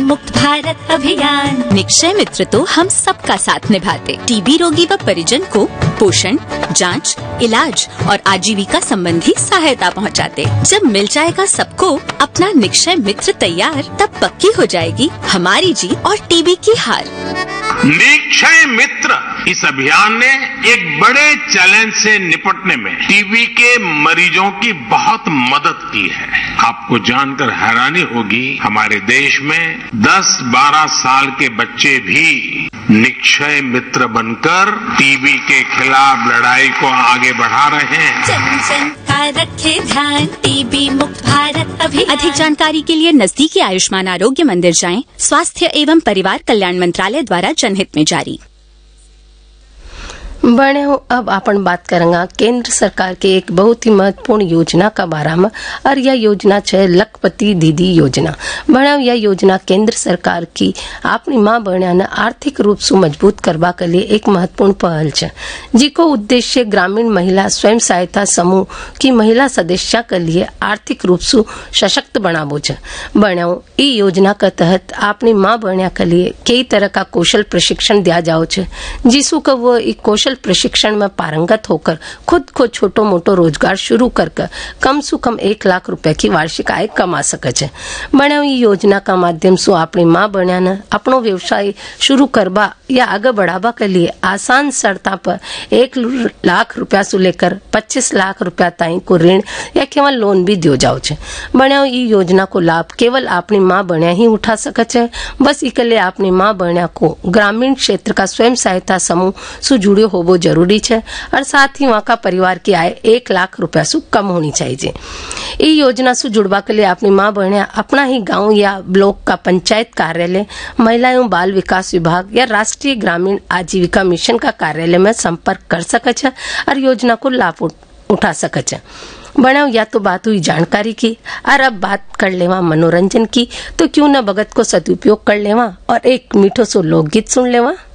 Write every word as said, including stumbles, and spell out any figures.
मुक्त भारत अभियान। निक्षय मित्र तो हम सबका साथ निभाते। टीबी रोगी व परिजन को पोषण, जांच, इलाज और आजीविका संबंधी सहायता पहुंचाते। जब मिल जाएगा सबको अपना निक्षय मित्र तैयार, तब पक्की हो जाएगी हमारी जीत और टीबी की हार। निक्षय मित्र इस अभियान ने एक बड़े चैलेंज से निपटने में टीबी के मरीजों की बहुत मदद की है। आपको जानकर हैरानी होगी, हमारे देश में दस बारह साल के बच्चे भी निक्षय मित्र बनकर टीबी के खिलाफ लड़ाई को आगे बढ़ा रहे हैं। जन जन का रखे ध्यान, टीबी मुक्त भारत अभियान। अधिक जानकारी के लिए नजदीकी आयुष्मान आरोग्य मंदिर जाएं। स्वास्थ्य एवं परिवार कल्याण मंत्रालय द्वारा जनहित में जारी। बने हो अब अपन बात करेंगे केंद्र सरकार के एक बहुत ही महत्वपूर्ण योजना का बारे में, और यह योजना है लखपति दीदी योजना। बने यह योजना केंद्र सरकार की अपनी माँ बहना ने आर्थिक रूप से मजबूत करवा के लिए एक महत्वपूर्ण पहल है, जिको उद्देश्य ग्रामीण महिला स्वयं सहायता समूह की महिला सदस्य के लिए आर्थिक रूप से सशक्त बनावो है। बने ई योजना के तहत अपनी माँ बहना के लिए कई तरह का कौशल प्रशिक्षण दिया जाओ है, जिसको को वो एक कौशल प्रशिक्षण में पारंगत होकर खुद को छोटो मोटो रोजगार शुरू करके कम से कम एक लाख रुपए की वार्षिक आय कमा सके छे। बने ई योजना का माध्यम से अपनी माँ बहना ने अपनो व्यवसाय शुरू करवा या आगे बढ़ावा के लिए आसान शर्ता पर एक लाख रुपया से लेकर पच्चीस लाख रुपया तक को ऋण या केवल लोन भी दियो जाओ छे। बने ई योजना को लाभ केवल अपनी माँ बहना ही उठा सके छे। बस इसके लिए अपनी माँ बहना को ग्रामीण क्षेत्र का स्वयं सहायता समूह से जुड़े हो वो जरूरी है, और साथ ही वहाँ का परिवार की आय एक लाख रुपया से कम होनी चाहिए। इस योजना से जुड़वा के लिए अपनी माँ बहने अपना ही गांव या ब्लॉक का पंचायत कार्यालय, महिला एवं बाल विकास विभाग या राष्ट्रीय ग्रामीण आजीविका मिशन का कार्यालय में संपर्क कर सके छे और योजना को लाभ उठा सके छे। बनाओ या तो बात हुई जानकारी की, और अब बात कर लेवा मनोरंजन की, तो क्यों न भगत को सदुपयोग कर लेवा और एक मीठो सो लोकगीत सुन लेवा।